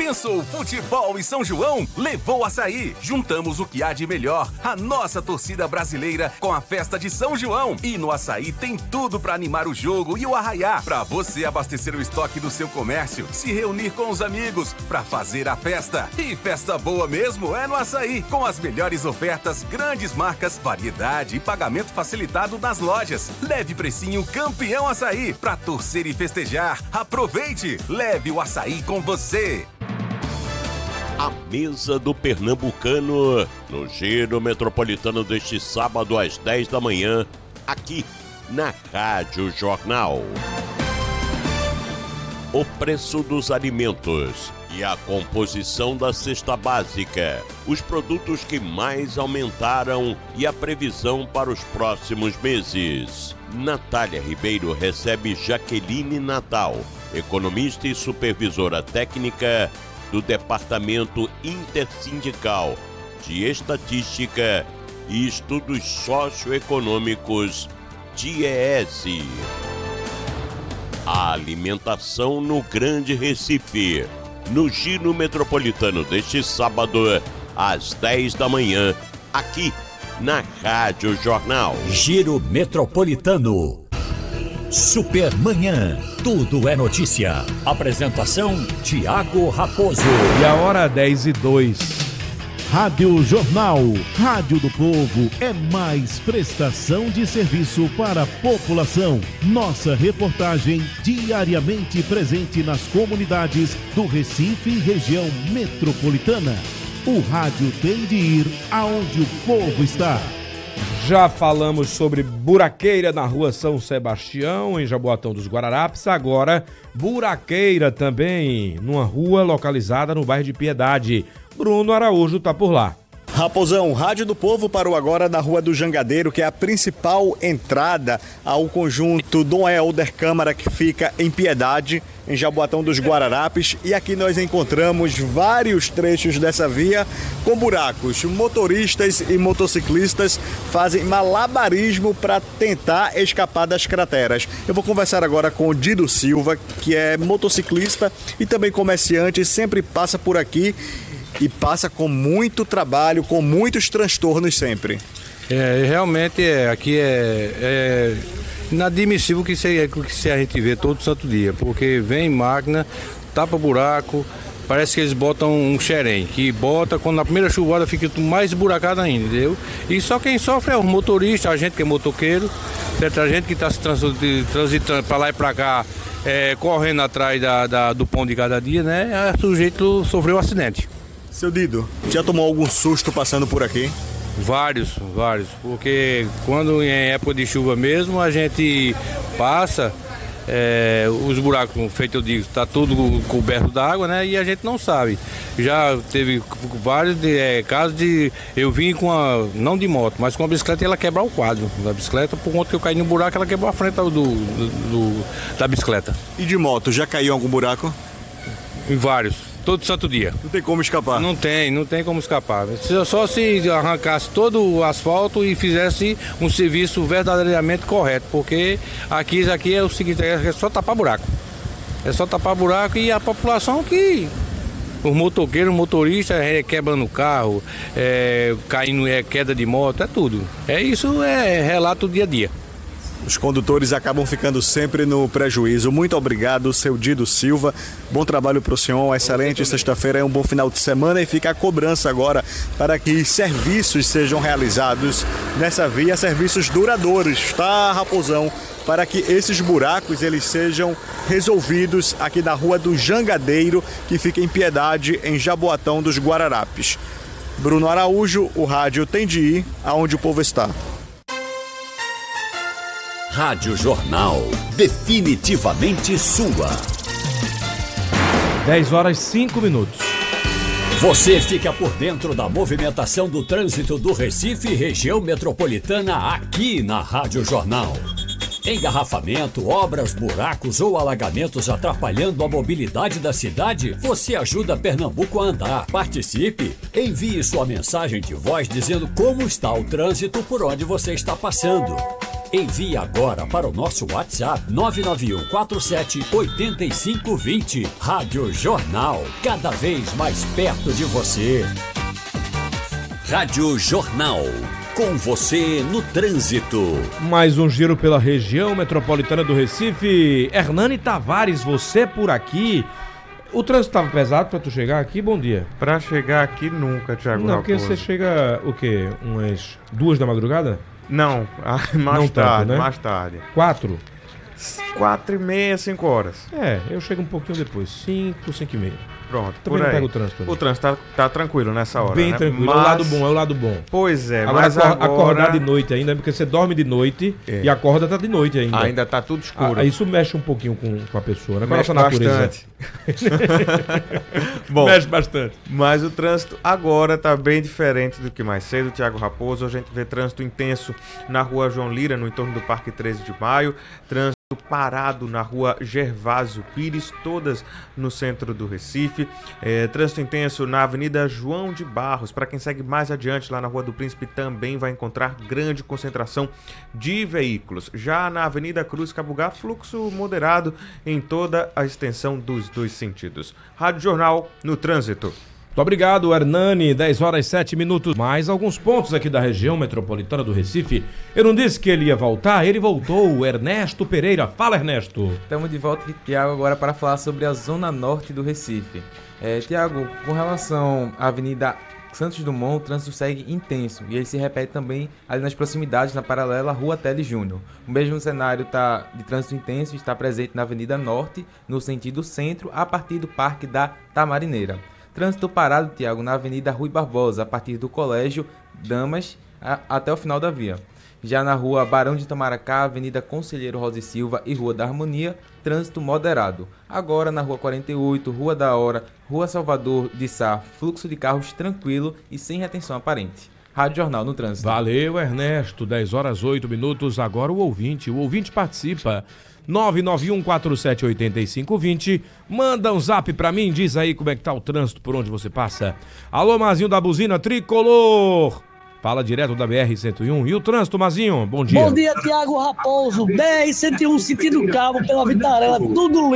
Pensou futebol em São João? Levou Açaí. Juntamos o que há de melhor, a nossa torcida brasileira com a festa de São João. E no Açaí tem tudo para animar o jogo e o arraiá, para você abastecer o estoque do seu comércio, se reunir com os amigos para fazer a festa. E festa boa mesmo é no Açaí, com as melhores ofertas, grandes marcas, variedade e pagamento facilitado nas lojas. Leve precinho Campeão Açaí para torcer e festejar. Aproveite, leve o Açaí com você. A mesa do pernambucano no Giro Metropolitano deste sábado às 10 da manhã, aqui na Rádio Jornal. O preço dos alimentos e a composição da cesta básica, os produtos que mais aumentaram e a previsão para os próximos meses. Natália Ribeiro recebe Jaqueline Natal, economista e supervisora técnica do Departamento Intersindical de Estatística e Estudos Socioeconômicos, DIEESE. A alimentação no Grande Recife, no Giro Metropolitano deste sábado, às 10 da manhã, aqui na Rádio Jornal. Giro Metropolitano. Supermanhã. Tudo é notícia. Apresentação: Tiago Raposo. E a hora 10:02. Rádio Jornal. Rádio do Povo é mais prestação de serviço para a população. Nossa reportagem diariamente presente nas comunidades do Recife e região metropolitana. O rádio tem de ir aonde o povo está. Já falamos sobre buraqueira na rua São Sebastião, em Jaboatão dos Guararapes. Agora, buraqueira também, numa rua localizada no bairro de Piedade. Bruno Araújo tá por lá. Raposão, Rádio do Povo parou agora na Rua do Jangadeiro, que é a principal entrada ao conjunto Dom Helder Câmara, que fica em Piedade, em Jaboatão dos Guararapes. E aqui nós encontramos vários trechos dessa via com buracos. Motoristas e motociclistas fazem malabarismo para tentar escapar das crateras. Eu vou conversar agora com o Dido Silva, que é motociclista e também comerciante, sempre passa por aqui. E passa com muito trabalho, com muitos transtornos sempre. Realmente aqui é inadmissível que a gente vê todo santo dia, porque vem máquina, tapa buraco, parece que eles botam um xerém, que bota, quando na primeira chuvada fica mais buracado ainda, entendeu? E só quem sofre é os motoristas, a gente que é motoqueiro, a gente que está se transitando para lá e para cá, correndo atrás do pão de cada dia, né? O sujeito sofreu um acidente. Seu Dido, já tomou algum susto passando por aqui? Vários, porque quando em época de chuva mesmo a gente passa, os buracos, feito eu digo, tá tudo coberto d'água, né? E a gente não sabe. Já teve vários casos de eu vim não de moto, mas com a bicicleta e ela quebrar o quadro da bicicleta, por conta que eu caí no buraco, ela quebrou a frente da bicicleta. E de moto, já caiu em algum buraco? Em vários. Todo santo dia. Não tem como escapar? Não tem como escapar. Só se arrancasse todo o asfalto e fizesse um serviço verdadeiramente correto, porque aqui é o seguinte, é só tapar buraco. É só tapar buraco e a população que... Os motoqueiros, motoristas quebrando o carro, caindo, queda de moto, é tudo. Isso é relato do dia a dia. Os condutores acabam ficando sempre no prejuízo. Muito obrigado, seu Dido Silva. Bom trabalho para o senhor, excelente sexta-feira, um bom final de semana, e fica a cobrança agora para que serviços sejam realizados nessa via, serviços duradouros, tá, Raposão? Para que esses buracos eles sejam resolvidos aqui na Rua do Jangadeiro, que fica em Piedade, em Jaboatão dos Guararapes. Bruno Araújo, o rádio tem de ir aonde o povo está. Rádio Jornal, definitivamente sua. 10h05. Você fica por dentro da movimentação do trânsito do Recife e região metropolitana aqui na Rádio Jornal. Engarrafamento, obras, buracos ou alagamentos atrapalhando a mobilidade da cidade? Você ajuda Pernambuco a andar. Participe! Envie sua mensagem de voz dizendo como está o trânsito por onde você está passando. Envie agora para o nosso WhatsApp 991478520. Rádio Jornal, cada vez mais perto de você. Rádio Jornal, com você no trânsito. Mais um giro pela região metropolitana do Recife. Hernani Tavares, você por aqui. O trânsito estava pesado para tu chegar aqui? Bom dia. Para chegar aqui nunca, Thiago Não, Raposo. porque você chega, o quê? Umas 2 da madrugada? Não, mais Não tarde, tanto, né? mais tarde. 4? 4h30, 5 horas. É, eu chego um pouquinho depois, 5h30. Pronto, Também por não aí. pego o trânsito. O trânsito tá tranquilo nessa hora, Bem né? tranquilo, é o lado bom, é o lado bom. Pois é, Agora, mas acordar de noite ainda, porque você dorme de noite e acorda tá de noite ainda. Ainda tá tudo escuro. Isso mexe um pouquinho com a pessoa, né? Com a Mexe nossa natureza. bastante. Bom, Mexe bastante. Mas o trânsito agora tá bem diferente do que mais cedo, Thiago Raposo. A gente vê trânsito intenso na rua João Lira, no entorno do Parque 13 de Maio. Trânsito parado na rua Gervásio Pires, todas no centro do Recife. Trânsito intenso na Avenida João de Barros. Para quem segue mais adiante, lá na Rua do Príncipe, também vai encontrar grande concentração de veículos. Já na Avenida Cruz Cabugá, fluxo moderado em toda a extensão dos dois sentidos. Rádio Jornal no trânsito. Muito obrigado, Hernani. 10h07. Mais alguns pontos aqui da região metropolitana do Recife. Eu não disse que ele ia voltar, ele voltou. Ernesto Pereira. Fala, Ernesto. Estamos de volta, Tiago, agora para falar sobre a zona norte do Recife. Tiago, com relação à Avenida Santos Dumont, o trânsito segue intenso e ele se repete também ali nas proximidades, na paralela Rua Teles Júnior. O mesmo cenário de trânsito intenso está presente na Avenida Norte, no sentido centro, a partir do Parque da Tamarineira. Trânsito parado, Tiago, na Avenida Rui Barbosa, a partir do Colégio Damas até o final da via. Já na Rua Barão de Itamaracá, Avenida Conselheiro Rosa e Silva e Rua da Harmonia, trânsito moderado. Agora na Rua 48, Rua da Hora, Rua Salvador de Sá, fluxo de carros tranquilo e sem retenção aparente. Rádio Jornal no trânsito. Valeu, Ernesto. 10h08. Agora o ouvinte participa. 991478520. Manda um zap pra mim, diz aí como é que tá o trânsito por onde você passa. Alô, Mazinho da Buzina Tricolor. Fala direto da BR-101. E o trânsito, Mazinho? Bom dia. Bom dia, Thiago Raposo. BR-101, sentido Cabo, pela Vitarela, tudo